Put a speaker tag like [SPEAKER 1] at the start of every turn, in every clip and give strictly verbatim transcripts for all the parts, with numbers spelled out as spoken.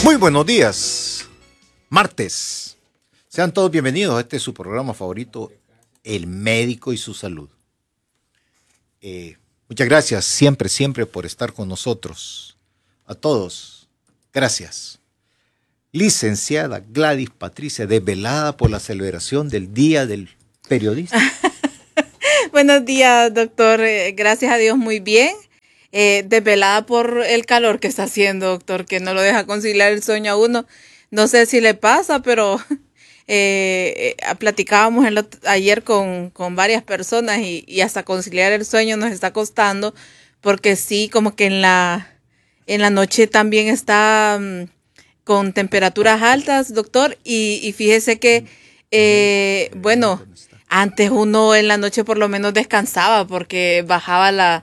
[SPEAKER 1] Muy buenos días, martes. Sean todos bienvenidos a este su programa favorito, El Médico y su Salud. Eh, muchas gracias siempre, siempre por estar con nosotros. A todos, gracias. Licenciada Gladys Patricia, desvelada por la celebración del Día del Periodista.
[SPEAKER 2] Buenos días, doctor. Eh, gracias a Dios, muy bien. Eh, desvelada por el calor que está haciendo, doctor, que no lo deja conciliar el sueño a uno. No sé si le pasa, pero eh, eh, platicábamos el otro, ayer con, con varias personas y, y hasta conciliar el sueño nos está costando, porque sí, como que en la, en la noche también está um, con temperaturas altas, doctor, y, y fíjese que, eh, bueno, antes uno en la noche por lo menos descansaba porque bajaba la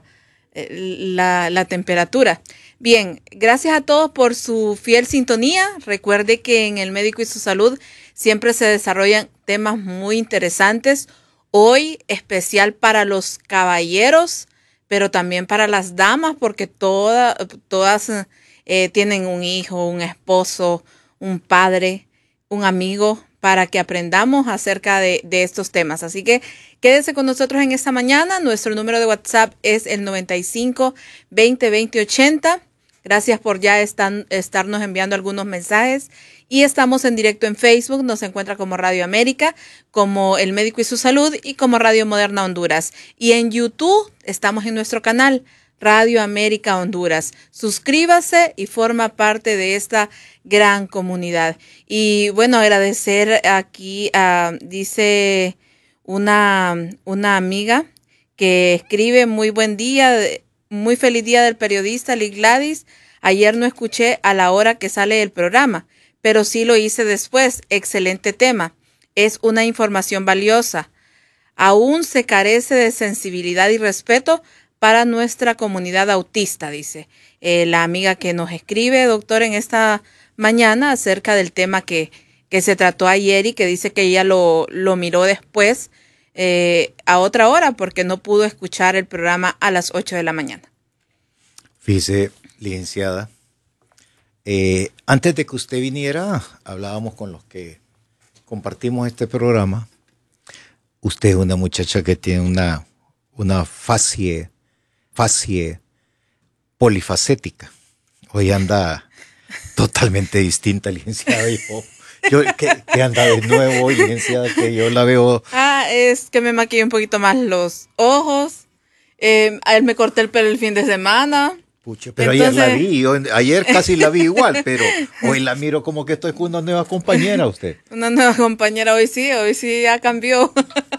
[SPEAKER 2] La, la temperatura. Bien, gracias a todos por su fiel sintonía. Recuerde que en El Médico y su Salud siempre se desarrollan temas muy interesantes. Hoy especial para los caballeros, pero también para las damas, porque toda, todas eh, tienen un hijo, un esposo, un padre, un amigo, para que aprendamos acerca de, de estos temas. Así que quédese con nosotros en esta mañana. Nuestro número de WhatsApp es el noventa y cinco, veinte, veinte, ochenta. Gracias por ya estar, estarnos enviando algunos mensajes. Y estamos en directo en Facebook. Nos encuentra como Radio América, como El Médico y su Salud y como Radio Moderna Honduras. Y en YouTube estamos en nuestro canal Radio América Honduras. Suscríbase y forma parte de esta gran comunidad. Y bueno, agradecer aquí, uh, dice una, una amiga que escribe: muy buen día, muy feliz día del periodista Lee Gladys. Ayer no escuché a la hora que sale el programa, pero sí lo hice después. Excelente tema. Es una información valiosa. Aún se carece de sensibilidad y respeto para nuestra comunidad autista, dice eh, la amiga que nos escribe, doctor, en esta mañana acerca del tema que, que se trató ayer y que dice que ella lo, lo miró después eh, a otra hora porque no pudo escuchar el programa a las ocho de la mañana.
[SPEAKER 1] Fíjese, licenciada, eh, antes de que usted viniera, hablábamos con los que compartimos este programa. Usted es una muchacha que tiene una, una facie facie polifacética. Hoy anda totalmente distinta, licenciada. Yo, yo que, que anda de nuevo hoy, licenciada, que yo la veo.
[SPEAKER 2] Ah, es que me maquillé un poquito más los ojos. Eh, a él me corté el pelo el fin de semana.
[SPEAKER 1] Pucha, pero
[SPEAKER 2] Entonces,
[SPEAKER 1] ayer la vi, yo, ayer casi la vi igual, pero hoy la miro como que estoy con una nueva compañera usted.
[SPEAKER 2] Una nueva compañera, hoy sí, hoy sí ya cambió.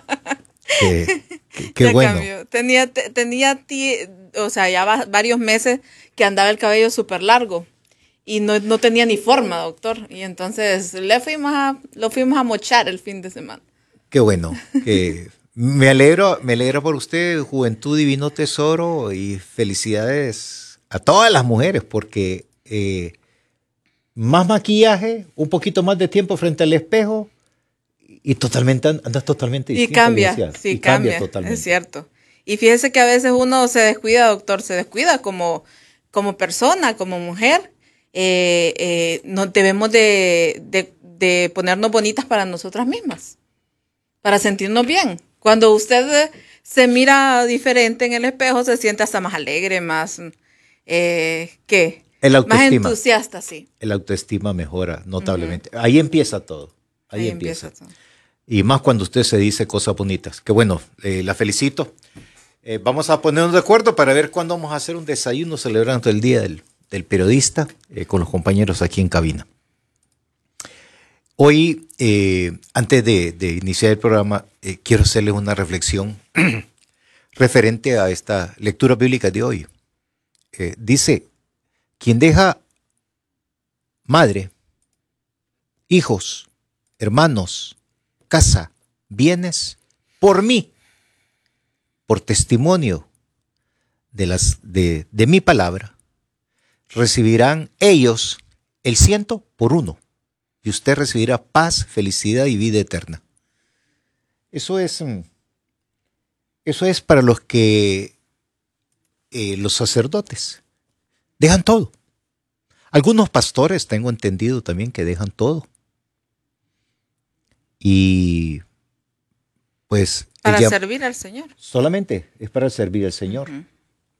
[SPEAKER 1] Qué, qué, qué bueno.
[SPEAKER 2] Cambió. Tenía, te, tenía ti, o sea, ya va, varios meses que andaba el cabello súper largo y no, no tenía ni forma, doctor. Y entonces le fuimos a, lo fuimos a mochar el fin de semana.
[SPEAKER 1] Qué bueno. Que me alegro, me alegro por usted, juventud divino tesoro, y felicidades a todas las mujeres, porque eh, más maquillaje, un poquito más de tiempo frente al espejo. Y totalmente, andas totalmente distinta.
[SPEAKER 2] Y cambia, sí,
[SPEAKER 1] y
[SPEAKER 2] cambia,
[SPEAKER 1] cambia totalmente.
[SPEAKER 2] Es cierto. Y fíjese que a veces uno se descuida, doctor, se descuida como, como persona, como mujer. Eh, eh, nos debemos de, de, de ponernos bonitas para nosotras mismas, para sentirnos bien. Cuando usted se mira diferente en el espejo, se siente hasta más alegre, más, eh, ¿qué?
[SPEAKER 1] El autoestima.
[SPEAKER 2] Más entusiasta, sí.
[SPEAKER 1] El autoestima mejora notablemente. Uh-huh. Ahí empieza todo. Ahí, Ahí empieza. empieza todo. Y más cuando usted se dice cosas bonitas. Que bueno, eh, la felicito. Eh, vamos a ponernos de acuerdo para ver cuándo vamos a hacer un desayuno celebrando el Día del, del Periodista eh, con los compañeros aquí en cabina. Hoy, eh, antes de, de iniciar el programa, eh, quiero hacerles una reflexión referente a esta lectura bíblica de hoy. Eh, dice, quien deja madre, hijos, hermanos, casa, bienes, por mí, por testimonio de, las, de, de mi palabra, recibirán ellos el ciento por uno, y usted recibirá paz, felicidad y vida eterna. Eso es, eso es para los que, eh, los sacerdotes, dejan todo. Algunos pastores, tengo entendido también, que dejan todo. Y pues...
[SPEAKER 2] Para
[SPEAKER 1] ella,
[SPEAKER 2] servir al Señor.
[SPEAKER 1] Solamente es para servir al Señor. Uh-huh.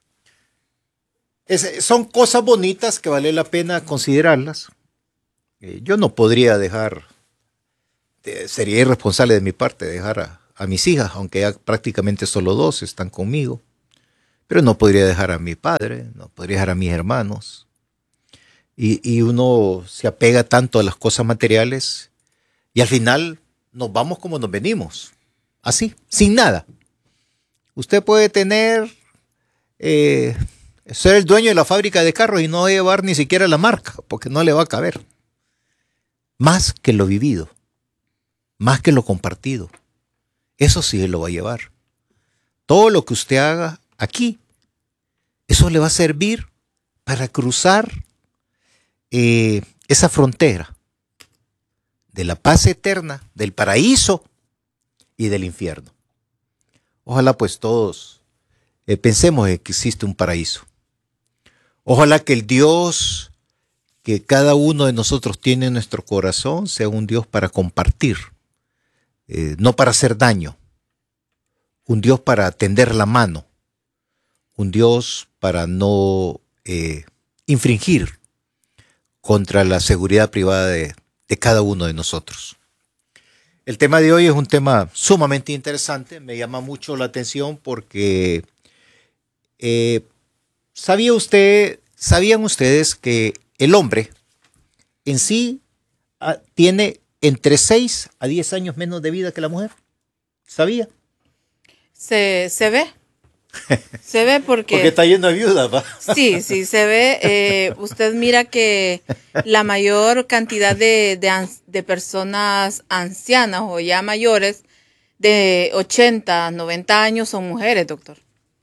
[SPEAKER 1] Es, son cosas bonitas que vale la pena considerarlas. Eh, yo no podría dejar, eh, sería irresponsable de mi parte dejar a, a mis hijas, aunque ya prácticamente solo dos están conmigo. Pero no podría dejar a mi padre, no podría dejar a mis hermanos. Y, y uno se apega tanto a las cosas materiales y al final nos vamos como nos venimos. Así, sin nada. Usted puede tener, eh, ser el dueño de la fábrica de carros y no llevar ni siquiera la marca, porque no le va a caber. Más que lo vivido, más que lo compartido. Eso sí lo va a llevar. Todo lo que usted haga aquí, eso le va a servir para cruzar eh, esa frontera de la paz eterna, del paraíso y del infierno. Ojalá pues todos eh, pensemos en que existe un paraíso. Ojalá que el Dios que cada uno de nosotros tiene en nuestro corazón sea un Dios para compartir, eh, no para hacer daño, un Dios para tender la mano, un Dios para no eh, infringir contra la seguridad privada de, de cada uno de nosotros. El tema de hoy es un tema sumamente interesante, me llama mucho la atención porque eh, ¿sabía usted, sabían ustedes que el hombre en sí ah, tiene entre seis a diez años menos de vida que la mujer? ¿Sabía?
[SPEAKER 2] Se, se ve. Se ve porque...
[SPEAKER 1] Porque está lleno de viudas, ¿va?
[SPEAKER 2] Sí, sí, se ve. Eh, usted mira que la mayor cantidad de, de, de personas ancianas o ya mayores de ochenta, noventa años son mujeres, doctor.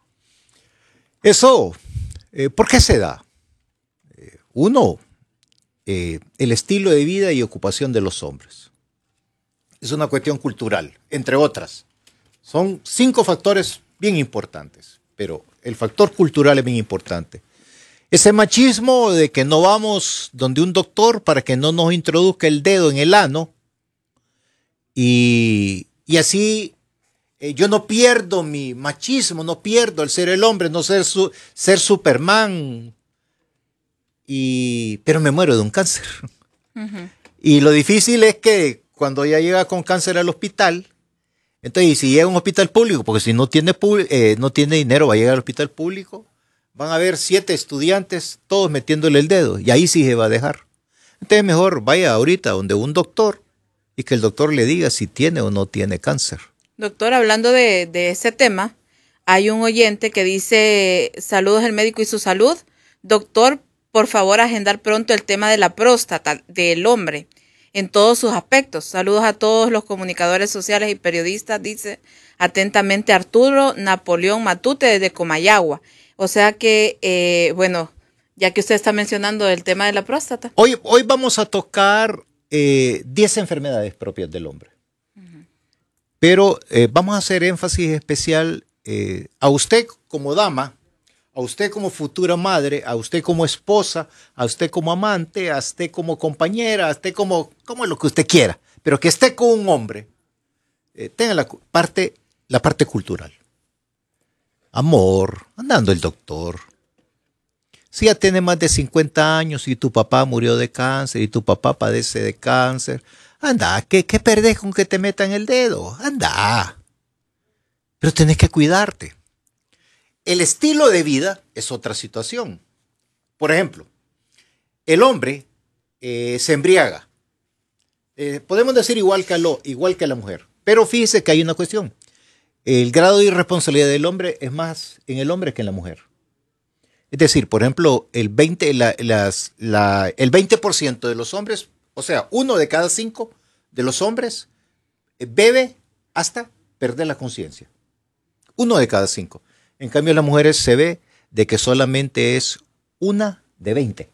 [SPEAKER 1] Eso, eh, ¿por qué se da? Eh, uno, eh, el estilo de vida y ocupación de los hombres. Es una cuestión cultural, entre otras. Son cinco factores bien importantes, pero el factor cultural es bien importante. Ese machismo de que no vamos donde un doctor para que no nos introduzca el dedo en el ano y, y así eh, yo no pierdo mi machismo, no pierdo el ser el hombre, no ser, su, ser Superman, y, pero me muero de un cáncer. Uh-huh. Y lo difícil es que cuando ya llega con cáncer al hospital, entonces, y si llega a un hospital público, porque si no tiene, eh, no tiene dinero, va a llegar al hospital público, van a haber siete estudiantes, todos metiéndole el dedo, y ahí sí se va a dejar. Entonces, mejor vaya ahorita donde un doctor y que el doctor le diga si tiene o no tiene cáncer.
[SPEAKER 2] Doctor, hablando de, de ese tema, hay un oyente que dice, saludos el médico y su salud. Doctor, por favor, agendar pronto el tema de la próstata del hombre en todos sus aspectos. Saludos a todos los comunicadores sociales y periodistas, dice atentamente Arturo Napoleón Matute desde Comayagua. O sea que, eh, bueno, ya que usted está mencionando el tema de la próstata.
[SPEAKER 1] Hoy, hoy vamos a tocar eh, diez enfermedades propias del hombre. Uh-huh. Pero eh, vamos a hacer énfasis especial eh, a usted como dama, a usted como futura madre, a usted como esposa, a usted como amante, a usted como compañera, a usted como, como lo que usted quiera, pero que esté con un hombre, eh, tenga la parte, la parte cultural. Amor, andando el doctor. Si ya tiene más de cincuenta años y tu papá murió de cáncer y tu papá padece de cáncer, anda, ¿qué, qué perdés con que te metan el dedo? Anda. Pero tenés que cuidarte. El estilo de vida es otra situación. Por ejemplo, el hombre eh, se embriaga. Eh, podemos decir igual que, a lo, igual que a la mujer. Pero fíjese que hay una cuestión. El grado de irresponsabilidad del hombre es más en el hombre que en la mujer. Es decir, por ejemplo, el veinte, la, las, la, el veinte por ciento de los hombres, o sea, uno de cada cinco de los hombres eh, bebe hasta perder la conciencia. Uno de cada cinco. En cambio, en las mujeres se ve de que solamente es una de veinte.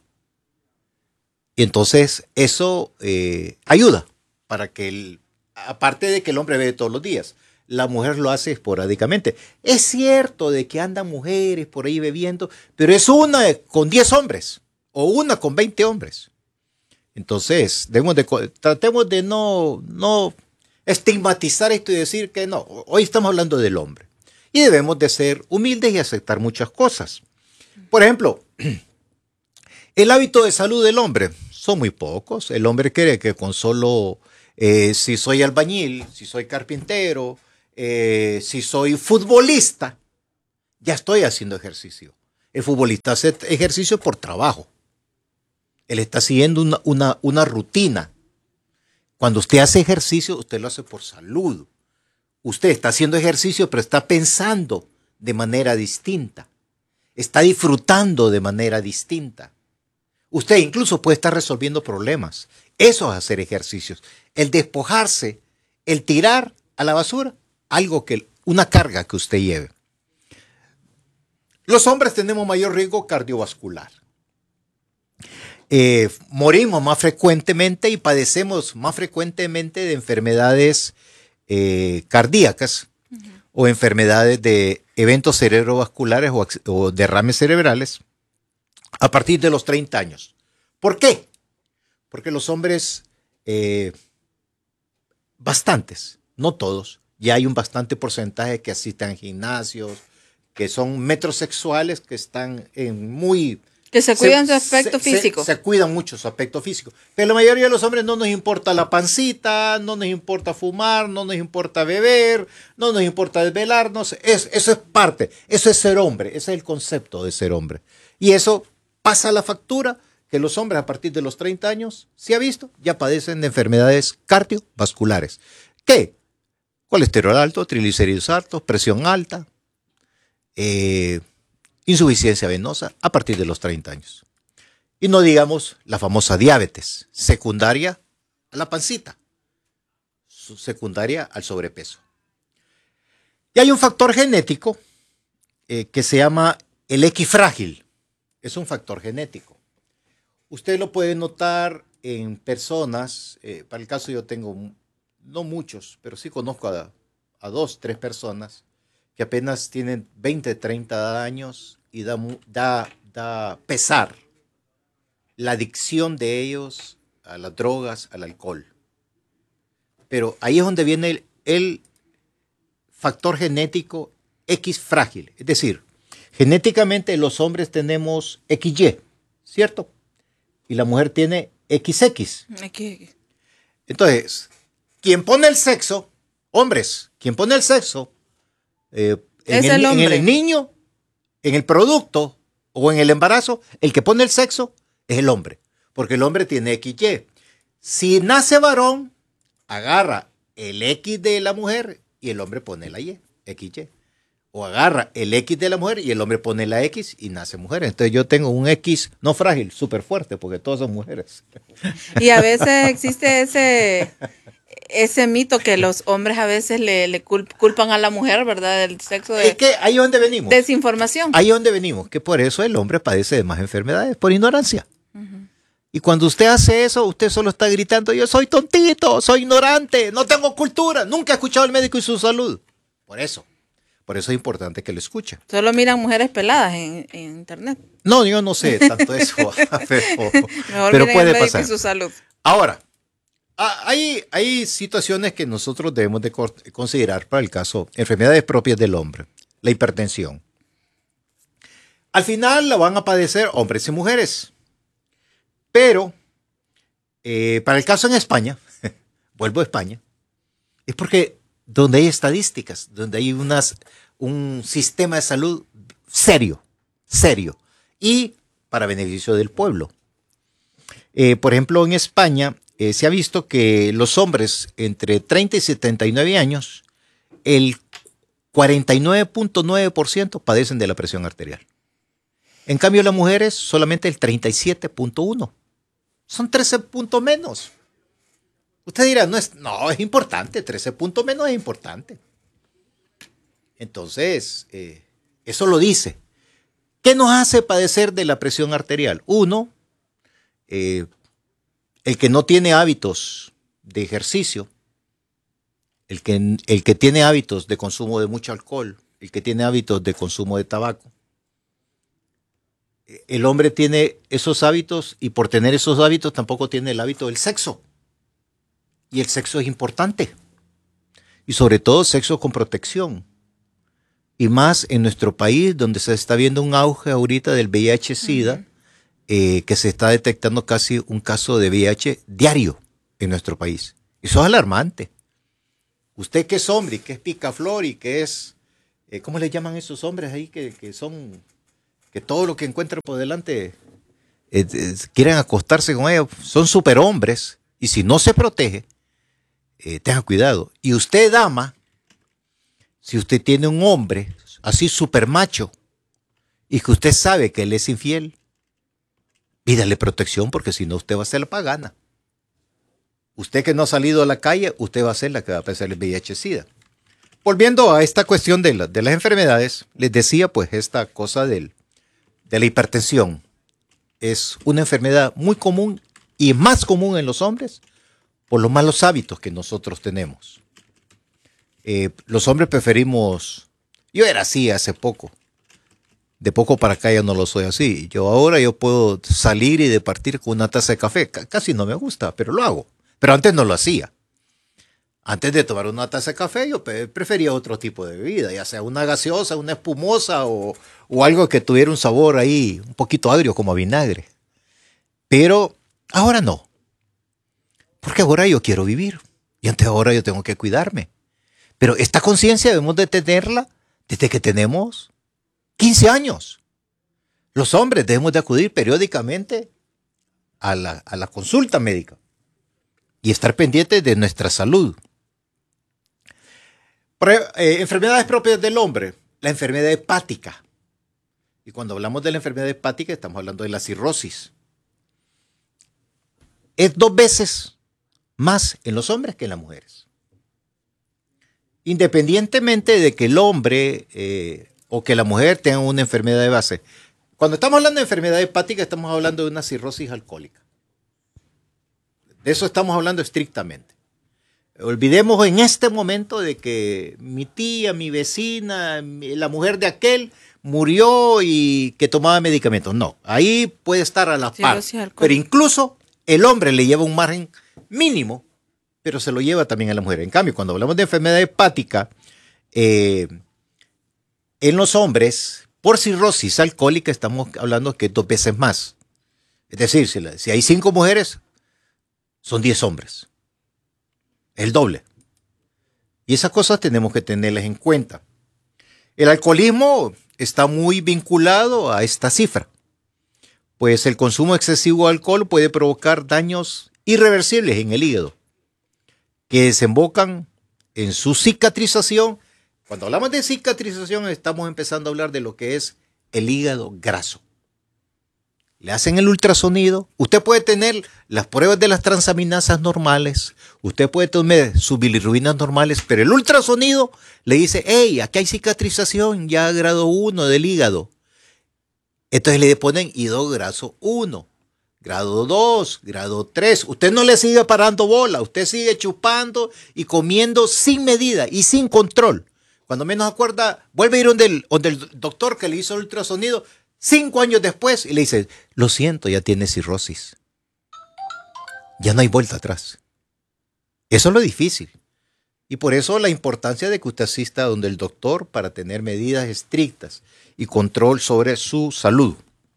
[SPEAKER 1] Y entonces eso eh, ayuda para que, el, aparte de que el hombre bebe todos los días, la mujer lo hace esporádicamente. Es cierto de que andan mujeres por ahí bebiendo, pero es una con diez hombres. o una con veinte hombres. Entonces, debemos de, tratemos de no, no estigmatizar esto y decir que no, hoy estamos hablando del hombre. Y debemos de ser humildes y aceptar muchas cosas. Por ejemplo, el hábito de salud del hombre son muy pocos. El hombre cree que con solo, eh, si soy albañil, si soy carpintero, eh, si soy futbolista, ya estoy haciendo ejercicio. El futbolista hace ejercicio por trabajo. Él está siguiendo una, una, una rutina. Cuando usted hace ejercicio, usted lo hace por salud. Usted está haciendo ejercicio, pero está pensando de manera distinta. Está disfrutando de manera distinta. Usted incluso puede estar resolviendo problemas. Eso es hacer ejercicios. El despojarse, el tirar a la basura, algo que, una carga que usted lleve. Los hombres tenemos mayor riesgo cardiovascular. Eh, morimos más frecuentemente y padecemos más frecuentemente de enfermedades eh, cardíacas uh-huh. o enfermedades de eventos cerebrovasculares o, o derrames cerebrales a partir de los treinta años. ¿Por qué? Porque los hombres, eh, bastantes, no todos, ya hay un bastante porcentaje que asisten a gimnasios, que son metrosexuales, que están en muy...
[SPEAKER 2] Que se cuidan se, su aspecto
[SPEAKER 1] se,
[SPEAKER 2] físico.
[SPEAKER 1] Se, se cuidan mucho su aspecto físico. Pero la mayoría de los hombres no nos importa la pancita, no nos importa fumar, no nos importa beber, no nos importa desvelarnos. Es, eso es parte, eso es ser hombre, ese es el concepto de ser hombre. Y eso pasa la factura que los hombres a partir de los treinta años, se ha visto, ya padecen de enfermedades cardiovasculares. ¿Qué? Colesterol alto, triglicéridos altos, presión alta, eh, insuficiencia venosa a partir de los treinta años. Y no digamos la famosa diabetes, secundaria a la pancita, secundaria al sobrepeso. Y hay un factor genético eh, que se llama el X frágil. Es un factor genético. Usted lo puede notar en personas, eh, para el caso yo tengo, no muchos, pero sí conozco a, a dos, tres personas que apenas tienen veinte, treinta años y da, da, da pesar la adicción de ellos a las drogas, al alcohol. Pero ahí es donde viene el, el factor genético X frágil. Es decir, genéticamente los hombres tenemos equis ye, ¿cierto? Y la mujer tiene equis equis. Entonces, quien pone el sexo, hombres, quien pone el sexo eh, en, el, el en el niño, en el producto o en el embarazo, el que pone el sexo es el hombre, porque el hombre tiene equis ye. Si nace varón, agarra el X de la mujer y el hombre pone la Y, equis ye. O agarra el X de la mujer y el hombre pone la X y nace mujer. Entonces yo tengo un X no frágil, súper fuerte, porque todas son mujeres.
[SPEAKER 2] Y a veces existe ese, ese mito que los hombres a veces le, le culpan a la mujer, ¿verdad? Del sexo de...
[SPEAKER 1] Es que ahí es donde venimos.
[SPEAKER 2] Desinformación.
[SPEAKER 1] Ahí es donde venimos, que por eso el hombre padece de más enfermedades, por ignorancia. Uh-huh. Y cuando usted hace eso, usted solo está gritando, yo soy tontito, soy ignorante, no tengo cultura, nunca he escuchado al médico y su salud. Por eso. Por eso es importante que lo escuchen.
[SPEAKER 2] Solo miran mujeres peladas en, en internet.
[SPEAKER 1] No, yo no sé tanto eso, pero, pero puede pasar.
[SPEAKER 2] Su salud.
[SPEAKER 1] Ahora, hay, hay situaciones que nosotros debemos de considerar para el caso, enfermedades propias del hombre, la hipertensión. Al final la van a padecer hombres y mujeres, pero eh, para el caso en España, vuelvo a España, es porque donde hay estadísticas, donde hay unas, un sistema de salud serio, serio, y para beneficio del pueblo. Eh, por ejemplo, en España eh, se ha visto que los hombres entre treinta y setenta y nueve años, el cuarenta y nueve punto nueve por ciento padecen de la presión arterial. En cambio, las mujeres solamente el treinta y siete punto uno por ciento. Son trece puntos menos. Usted dirá, no es, no, es importante, trece puntos menos es importante. Entonces, eh, eso lo dice. ¿Qué nos hace padecer de la presión arterial? Uno, eh, el que no tiene hábitos de ejercicio, el que, el que tiene hábitos de consumo de mucho alcohol, el que tiene hábitos de consumo de tabaco, el hombre tiene esos hábitos y por tener esos hábitos tampoco tiene el hábito del sexo. Y el sexo es importante. Y sobre todo sexo con protección. Y más en nuestro país, donde se está viendo un auge ahorita del V I H-Sida, uh-huh. eh, que se está detectando casi un caso de V I H diario en nuestro país. Eso es alarmante. Usted que es hombre y que es picaflor y que es, eh, ¿cómo le llaman esos hombres ahí que, que son, que todo lo que encuentran por delante eh, eh, quieren acostarse con ellos? Son superhombres y si no se protege, eh, tenga cuidado. Y usted, dama, si usted tiene un hombre así super macho y que usted sabe que él es infiel, pídale protección porque si no usted va a ser la pagana. Usted que no ha salido a la calle, usted va a ser la que va a pasar el V I H-Sida. Volviendo a esta cuestión de, la, de las enfermedades, les decía pues esta cosa del, de la hipertensión. Es una enfermedad muy común y más común en los hombres por los malos hábitos que nosotros tenemos. Eh, los hombres preferimos, yo era así hace poco, de poco para acá ya no lo soy así. Yo ahora yo puedo salir y departir con una taza de café, C- casi no me gusta, pero lo hago. Pero antes no lo hacía. Antes de tomar una taza de café yo prefería otro tipo de bebida, ya sea una gaseosa, una espumosa o, o algo que tuviera un sabor ahí un poquito agrio como a vinagre. Pero ahora no, porque ahora yo quiero vivir y antes ahora yo tengo que cuidarme. Pero esta conciencia debemos de tenerla desde que tenemos quince años. Los hombres debemos de acudir periódicamente a la, a la consulta médica y estar pendientes de nuestra salud. Pre, eh, enfermedades propias del hombre, la enfermedad hepática. Y cuando hablamos de la enfermedad hepática estamos hablando de la cirrosis. Es dos veces más en los hombres que en las mujeres. Independientemente de que el hombre eh, o que la mujer tengan una enfermedad de base. Cuando estamos hablando de enfermedad hepática estamos hablando de una cirrosis alcohólica. De eso estamos hablando estrictamente. Olvidemos en este momento de que mi tía, mi vecina, la mujer de aquel murió y que tomaba medicamentos. No, ahí puede estar a la par. Pero incluso el hombre le lleva un margen mínimo, pero se lo lleva también a la mujer. En cambio, cuando hablamos de enfermedad hepática, eh, en los hombres, por cirrosis alcohólica, estamos hablando que es dos veces más. Es decir, si, la, si hay cinco mujeres, son diez hombres. El doble. Y esas cosas tenemos que tenerlas en cuenta. El alcoholismo está muy vinculado a esta cifra, pues el consumo excesivo de alcohol puede provocar daños irreversibles en el hígado, que desembocan en su cicatrización. Cuando hablamos de cicatrización, estamos empezando a hablar de lo que es el hígado graso. Le hacen el ultrasonido, usted puede tener las pruebas de las transaminasas normales, usted puede tener sus bilirrubinas normales, pero el ultrasonido le dice, hey, aquí hay cicatrización ya grado uno del hígado. Entonces le ponen hígado graso uno, grado dos, grado tres. Usted no le sigue parando bola, usted sigue chupando y comiendo sin medida y sin control. Cuando menos acuerda, vuelve a ir donde el, donde el doctor que le hizo el ultrasonido, Cinco años después, y le dice, lo siento, ya tiene cirrosis. Ya no hay vuelta atrás. Eso es lo difícil. Y por eso la importancia de que usted asista a donde el doctor para tener medidas estrictas y control sobre su salud.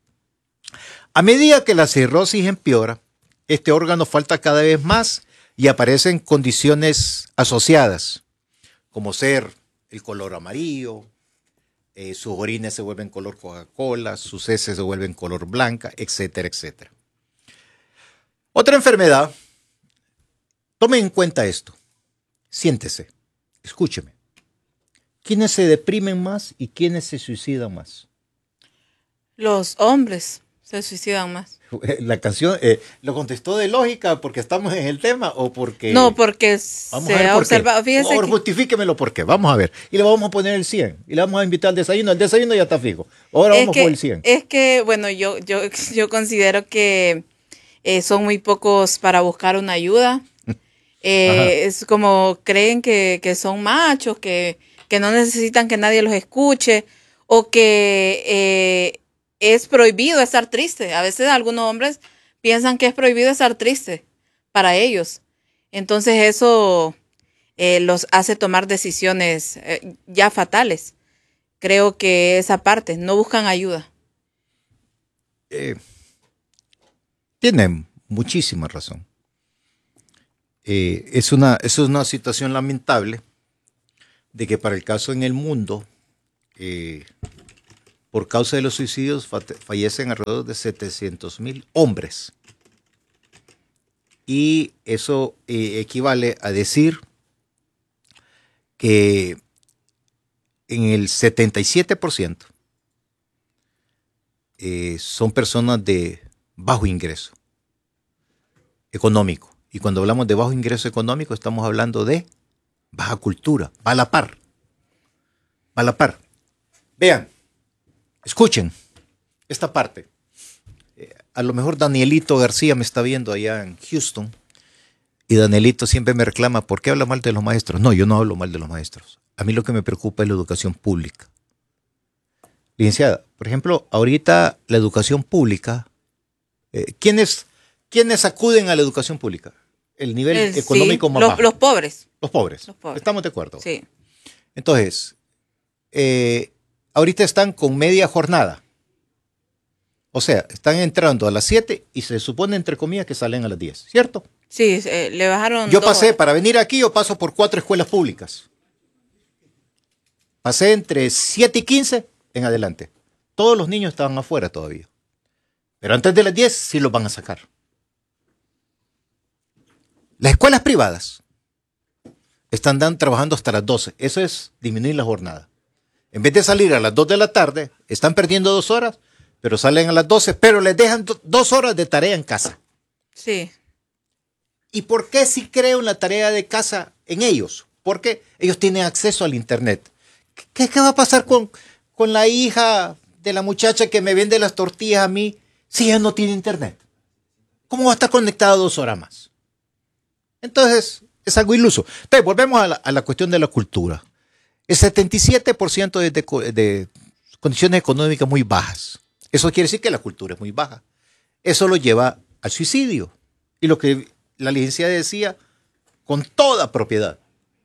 [SPEAKER 1] A medida que la cirrosis empeora, este órgano falta cada vez más y aparecen condiciones asociadas, como ser el color amarillo, Eh, sus orines se vuelven color Coca-Cola, sus heces se vuelven color blanca, etcétera, etcétera. Otra enfermedad, tome en cuenta esto, siéntese, escúcheme. ¿Quiénes se deprimen más y quiénes se suicidan más?
[SPEAKER 2] Los hombres se suicidan más.
[SPEAKER 1] La canción, eh, ¿lo contestó de lógica porque estamos en el tema o porque...?
[SPEAKER 2] No, porque
[SPEAKER 1] vamos
[SPEAKER 2] se
[SPEAKER 1] a ver
[SPEAKER 2] ha
[SPEAKER 1] por
[SPEAKER 2] observado,
[SPEAKER 1] qué.
[SPEAKER 2] fíjese
[SPEAKER 1] Por
[SPEAKER 2] que...
[SPEAKER 1] justifíquemelo por qué, vamos a ver. Y le vamos a poner el cien, y le vamos a invitar al desayuno, el desayuno ya está fijo. Ahora
[SPEAKER 2] es
[SPEAKER 1] vamos
[SPEAKER 2] que,
[SPEAKER 1] por el cien.
[SPEAKER 2] Es que, bueno, yo, yo, yo considero que eh, son muy pocos para buscar una ayuda. Eh, es como creen que, que son machos, que, que no necesitan que nadie los escuche, o que... Eh, es prohibido estar triste. A veces algunos hombres piensan que es prohibido estar triste para ellos. Entonces eso eh, los hace tomar decisiones eh, ya fatales. Creo que esa parte, no buscan ayuda.
[SPEAKER 1] Eh, tiene muchísima razón. Eh, es, una, es una situación lamentable de que para el caso en el mundo, eh, por causa de los suicidios, fallecen alrededor de setecientos mil hombres. Y eso eh, equivale a decir que en el setenta y siete por ciento eh, son personas de bajo ingreso económico. Y cuando hablamos de bajo ingreso económico, estamos hablando de baja cultura, va a la par. Va a la par. Vean, escuchen esta parte. Eh, a lo mejor Danielito García me está viendo allá en Houston. Y Danielito siempre me reclama, ¿por qué habla mal de los maestros? No, yo no hablo mal de los maestros. A mí lo que me preocupa es la educación pública. Licenciada, por ejemplo, ahorita la educación pública, eh, ¿quiénes, ¿quiénes acuden a la educación pública? El nivel
[SPEAKER 2] Eh,
[SPEAKER 1] económico
[SPEAKER 2] sí,
[SPEAKER 1] más
[SPEAKER 2] los,
[SPEAKER 1] bajo.
[SPEAKER 2] los pobres.
[SPEAKER 1] Los pobres.
[SPEAKER 2] Los pobres.
[SPEAKER 1] ¿Estamos de acuerdo?
[SPEAKER 2] Sí.
[SPEAKER 1] Entonces, eh, ahorita están con media jornada. O sea, están entrando a las siete y se supone, entre comillas, que salen a las diez, ¿cierto?
[SPEAKER 2] Sí, eh, le bajaron.
[SPEAKER 1] Yo
[SPEAKER 2] dos
[SPEAKER 1] pasé,
[SPEAKER 2] horas.
[SPEAKER 1] para venir aquí, yo paso por cuatro escuelas públicas. Pasé entre siete y quince en adelante. Todos los niños estaban afuera todavía. Pero antes de las diez sí los van a sacar. Las escuelas privadas están dan, trabajando hasta las doce. Eso es disminuir la jornada. En vez de salir a las dos de la tarde, están perdiendo dos horas, pero salen a las doce, pero les dejan do, dos horas de tarea en casa.
[SPEAKER 2] Sí.
[SPEAKER 1] ¿Y por qué si creo en la tarea de casa en ellos? Porque ellos tienen acceso al internet. ¿Qué, qué va a pasar con, con la hija de la muchacha que me vende las tortillas a mí si ella no tiene internet? ¿Cómo va a estar conectada dos horas más? Entonces, es algo iluso. Entonces, volvemos a la, a la cuestión de la cultura. El setenta y siete por ciento es de, de condiciones económicas muy bajas. Eso quiere decir que la cultura es muy baja. Eso lo lleva al suicidio. Y lo que la licenciada decía con toda propiedad.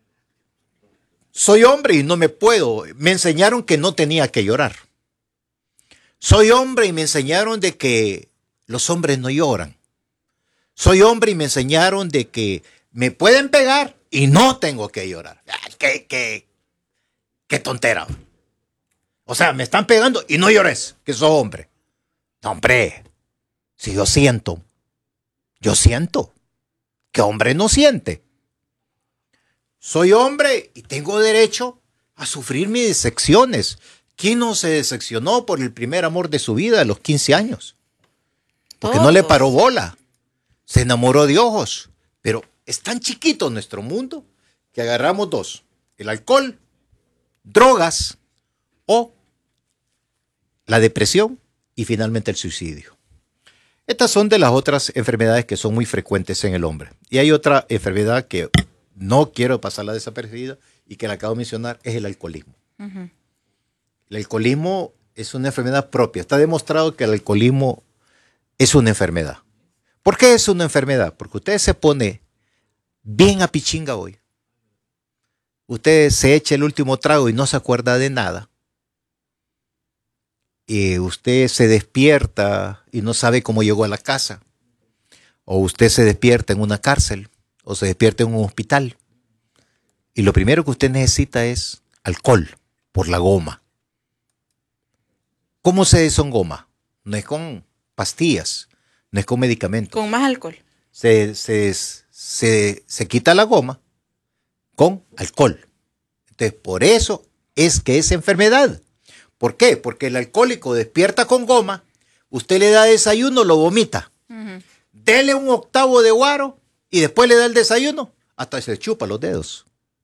[SPEAKER 1] Soy hombre y no me puedo. Me enseñaron que no tenía que llorar. Soy hombre y me enseñaron de que los hombres no lloran. Soy hombre y me enseñaron de que me pueden pegar y no tengo que llorar. Ay, qué, qué, qué tontera. O sea, me están pegando y no llores, que soy hombre. No, hombre, si yo siento, yo siento. ¿Qué hombre no siente? Soy hombre y tengo derecho a sufrir mis decepciones. ¿Quién no se decepcionó por el primer amor de su vida a los quince años? Porque
[SPEAKER 2] Todos.
[SPEAKER 1] no le paró bola. Se enamoró de ojos. Pero es tan chiquito nuestro mundo que agarramos dos. El alcohol, drogas o la depresión y finalmente el suicidio. Estas son de las otras enfermedades que son muy frecuentes en el hombre. Y hay otra enfermedad que no quiero pasarla desapercibida y que la acabo de mencionar, es el alcoholismo. Uh-huh. El alcoholismo es una enfermedad propia. Está demostrado que el alcoholismo es una enfermedad. ¿Por qué es una enfermedad? Porque usted se pone bien a pichinga hoy. Usted se echa el último trago y no se acuerda de nada. Y usted se despierta y no sabe cómo llegó a la casa. O usted se despierta en una cárcel. O se despierta en un hospital. Y lo primero que usted necesita es alcohol por la goma. ¿Cómo se desengoma? No es con pastillas, no es con medicamentos.
[SPEAKER 2] Con más alcohol.
[SPEAKER 1] Se, se, se, se quita la goma con alcohol. Entonces, por eso es que es enfermedad. ¿Por qué? Porque el alcohólico despierta con goma, usted le da desayuno, lo vomita. Uh-huh. Dele un octavo de guaro y después le da el desayuno, hasta se chupa los dedos.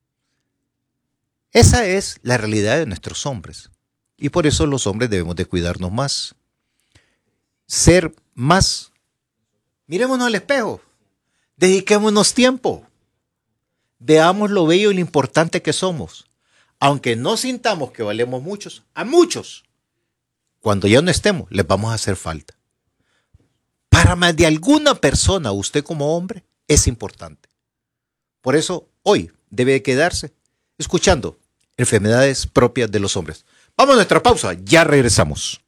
[SPEAKER 1] Esa es la realidad de nuestros hombres. Y por eso los hombres debemos de cuidarnos más. Ser más. Mirémonos al espejo. Dediquémonos tiempo. Veamos lo bello y lo importante que somos. Aunque no sintamos que valemos muchos, a muchos. cuando ya no estemos, les vamos a hacer falta. Para más de alguna persona, usted como hombre, es importante. Por eso, hoy debe quedarse escuchando enfermedades propias de los hombres. Vamos a nuestra pausa, ya regresamos.